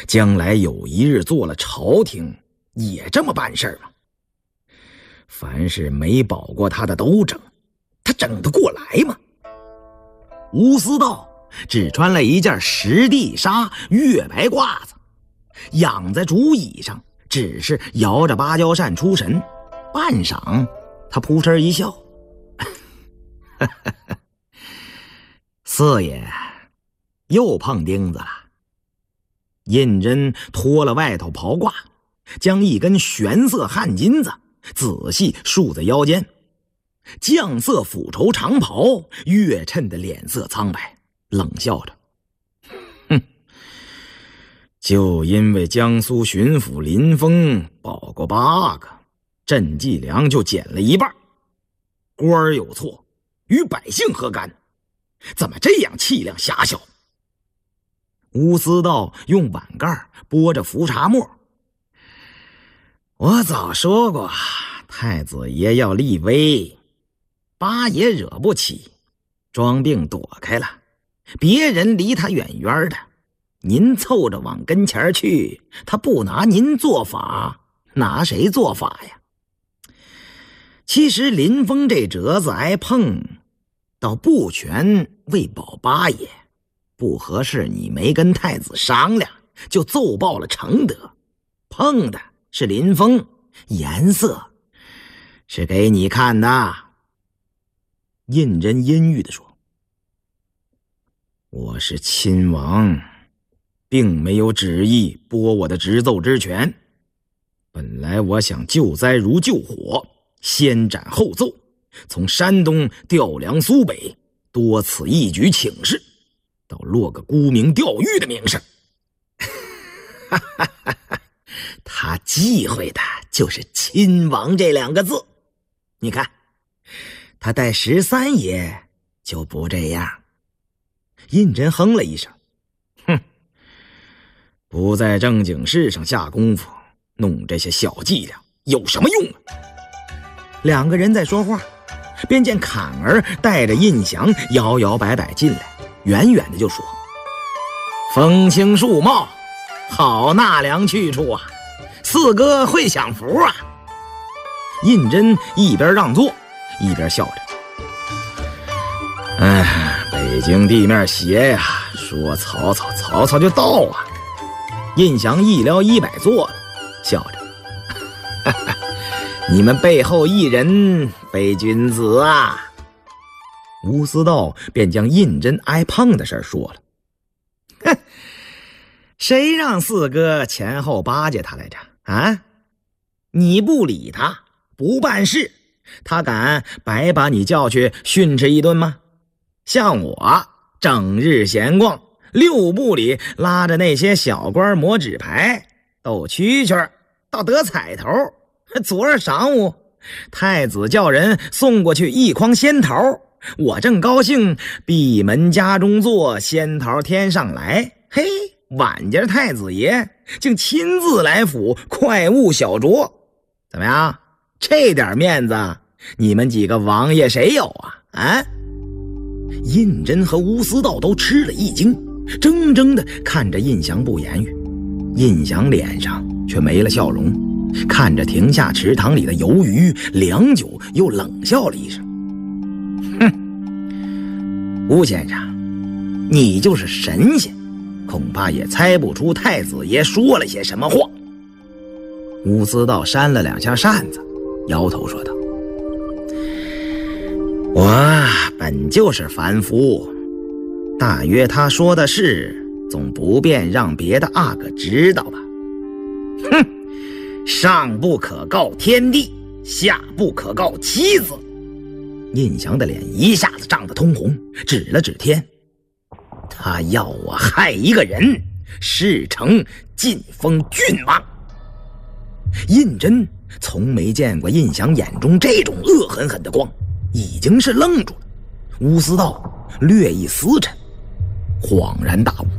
将来有一日做了朝廷，也这么办事吗？凡是没保过他的都整，他整得过来吗？吴思道只穿了一件实地纱月白褂子，仰在竹椅上，只是摇着芭蕉扇出神。半晌，他扑哧一笑：“四爷又碰钉子了。”胤禛脱了外头袍褂，将一根玄色汗金子仔细束在腰间，绛色府绸长袍越衬得脸色苍白，冷笑着：“哼，就因为江苏巡抚林峰保过8个，赈济粮就减了一半，官儿有错，与百姓何干？怎么这样气量狭小？”吴思道用碗盖拨着浮茶沫：“我早说过，太子爷要立威，八爷惹不起，装病躲开了，别人离他远远的，您凑着往跟前去，他不拿您做法，拿谁做法呀？其实林峰这折子挨碰，倒不全为保八爷，不合适你没跟太子商量，就奏报了承德，碰的是林峰，颜色是给你看的。”胤禛阴郁地说：“我是亲王，并没有旨意剥我的执奏之权。本来我想救灾如救火，先斩后奏，从山东调粮苏北，多此一举请示，倒落个沽名钓誉的名声。他忌讳的就是亲王这2个字。你看他带13爷就不这样。”胤禛哼了一声：“哼，不在正经事上下功夫，弄这些小伎俩有什么用啊？”2个人在说话，便见坎儿带着胤祥摇摇摆摆进来，远远的就说：“风轻树茂，好纳凉去处啊，四哥会享福啊。”胤禛一边让座一边笑着：“北京地面斜呀，说曹操就到啊。”胤祥一撩衣摆坐了，笑着：“你们背后一人非君子啊。”吴思道便将胤禛挨碰的事说了：“哼，谁让四哥前后巴结他来着啊？你不理他，不办事，他敢白把你叫去训斥一顿吗？像我整日闲逛，6部里拉着那些小官磨纸牌斗蛐蛐，倒得彩头。昨儿晌午太子叫人送过去1筐仙桃，我正高兴，闭门家中坐，仙桃天上来，嘿，晚间太子爷竟亲自来府快务小酌。怎么样，这点面子你们几个王爷谁有啊？”胤禛和吴思道都吃了一惊，怔怔地看着胤祥不言语。胤祥脸上却没了笑容，看着亭下池塘里的游鱼，良久又冷笑了一声：“哼，吴先生，你就是神仙，恐怕也猜不出太子爷说了些什么话。”吴思道扇了2下扇子，摇头说道：“我本就是凡夫，大约他说的是，总不便让别的阿哥知道吧？哼，上不可告天地，下不可告妻子。”胤祥的脸一下子涨得通红，指了指天：“他要我害一个人，事成晋封郡王。”胤禛从没见过胤祥眼中这种恶狠狠的光，已经是愣住了。吴思道略一思沉，恍然大悟：“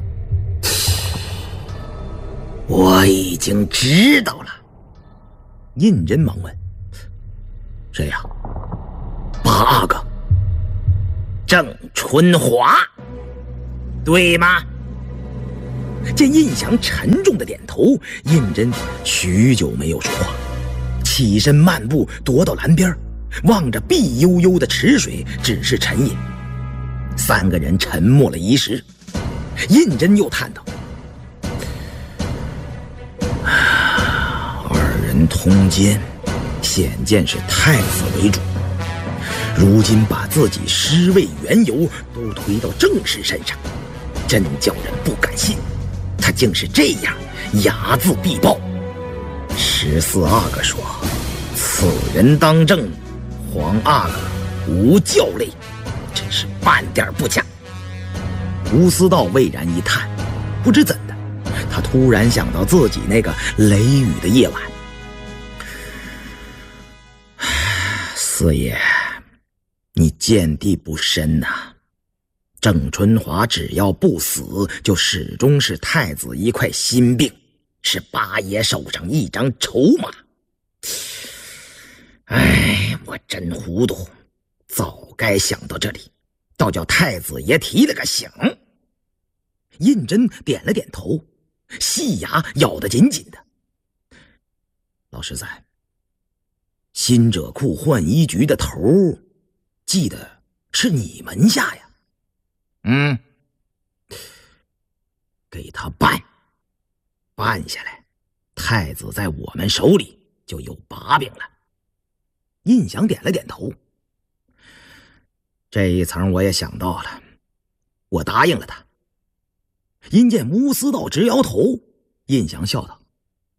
我已经知道了。”胤禛忙问：“谁呀？”“8阿哥。”“郑春华，对吗？” 见印祥沉重的点头，胤禛许久没有说话，起身漫步踱到栏边，望着碧悠悠的池水，只是沉吟。三个人沉默了一时，胤禛又叹道：“二人通奸，显见是太子为主，如今把自己尸位缘由都推到正室身上，真叫人不敢信。他竟是这样睚眦必报。14阿哥说，此人当政，皇阿哥无教类，真是半点不假。”吴思道巍然一叹，不知怎的，他突然想到自己那个雷雨的夜晚。四爷，你见地不深呐。郑春华只要不死，就始终是太子一块心病，是八爷手上一张筹码。哎，我真糊涂，早该想到这里，倒叫太子爷提了个醒。胤禛点了点头，细牙咬得紧紧的。老实在，新者库浣衣局的头，记得是你门下呀。给他办下来，太子在我们手里就有把柄了。胤祥点了点头，这一层我也想到了，我答应了他。因见吴思道直摇头，胤祥笑道：“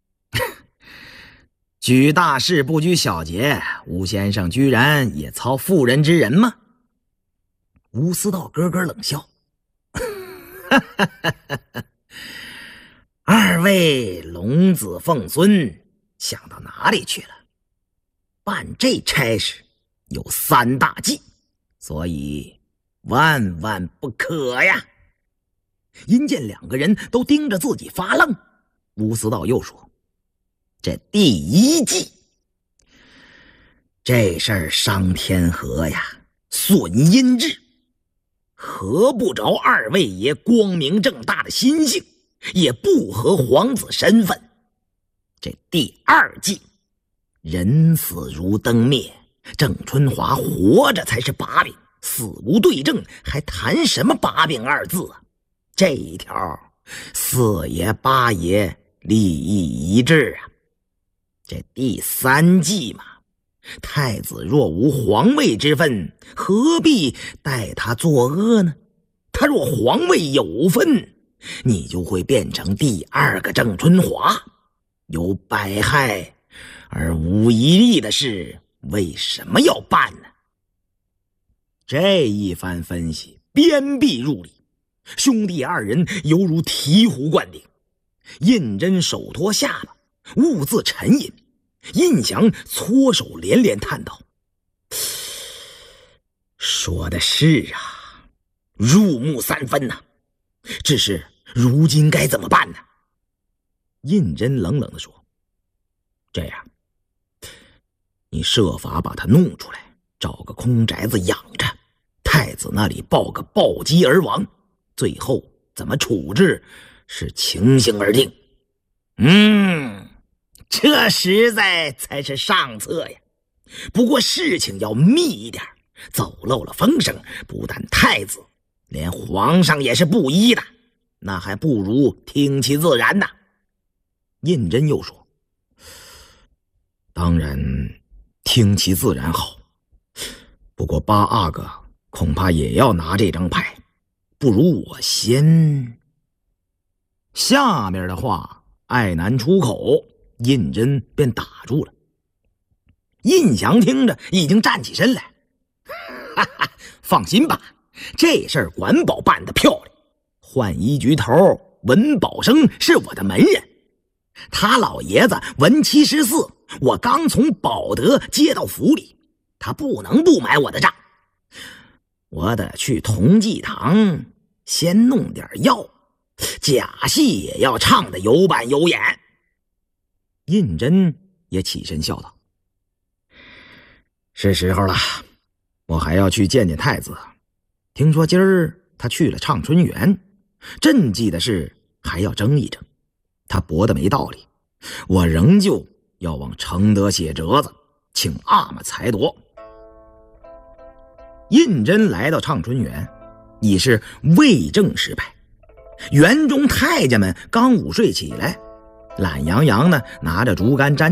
举大事不拘小节，吴先生居然也操妇人之仁吗？”吴思道咯咯冷笑：“二位龙子凤孙想到哪里去了？办这差事有3大忌，所以万万不可呀。”因见两个人都盯着自己发愣，吴思道又说：“这第一计，这事儿伤天和呀，损阴质，合不着二位爷光明正大的心性，也不合皇子身份。这第二计，人死如灯灭，郑春华活着才是把柄，死无对证，还谈什么把柄二字啊？这一条，四爷八爷利益一致啊。这第三计嘛，太子若无皇位之分，何必待他作恶呢？他若皇位有分，你就会变成第二个郑春华，有百害而无一利的事，为什么要办呢？这一番分析，鞭辟入里，兄弟二人犹如醍醐灌顶。胤禛手托下巴，兀自沉吟。胤祥搓手连连叹道：“说的是啊，入木三分呐。只是如今该怎么办呢？”胤禛冷冷地说：“这样，你设法把他弄出来，找个空宅子养着，太子那里报个暴击而亡，最后怎么处置是情形而定。这实在才是上策呀。不过事情要密一点，走漏了风声，不但太子，连皇上也是不依的，那还不如听其自然呢。”胤禛又说：“当然听其自然好，不过八阿哥恐怕也要拿这张牌，不如我先……”下面的话爱难出口，胤禛便打住了。胤祥听着已经站起身来：“放心吧，这事儿管保办得漂亮。浣衣局头文保生是我的门人，他老爷子文七14，我刚从保德接到府里，他不能不买我的账。我得去同济堂先弄点药，假戏也要唱得有板有眼。”胤禛也起身笑道：“是时候了，我还要去见见太子。听说今儿他去了畅春园，朕记得是还要争一争，他驳得没道理，我仍旧要往承德写折子，请阿玛裁夺。胤禛来到畅春园，已是未正时派。园中太监们刚午睡起来，懒洋洋的拿着竹竿沾